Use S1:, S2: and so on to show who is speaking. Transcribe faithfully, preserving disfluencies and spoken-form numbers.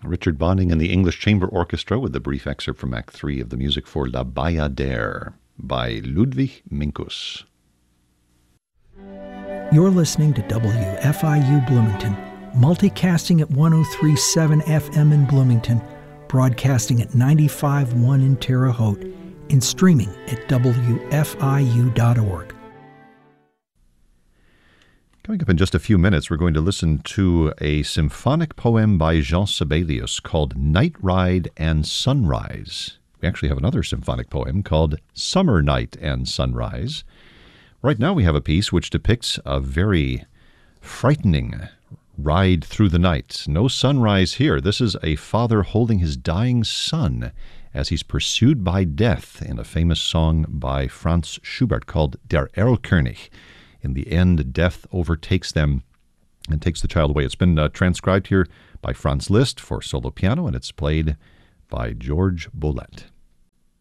S1: Richard Bonding and the English Chamber Orchestra with a brief excerpt from Act three of the music for La Bayadère by Ludwig Minkus.
S2: You're listening to W F I U Bloomington, multicasting at one oh three point seven F M in Bloomington, broadcasting at ninety-five point one in Terre Haute, and streaming at W F I U dot org.
S1: Coming up in just a few minutes, we're going to listen to a symphonic poem by Jean Sibelius called Night Ride and Sunrise. We actually have another symphonic poem called Summer Night and Sunrise. Right now we have a piece which depicts a very frightening ride through the night. No sunrise here. This is a father holding his dying son as he's pursued by death in a famous song by Franz Schubert called Der Erlkönig. In the end, death overtakes them and takes the child away. It's been uh, transcribed here by Franz Liszt for solo piano, and it's played by George Boulez.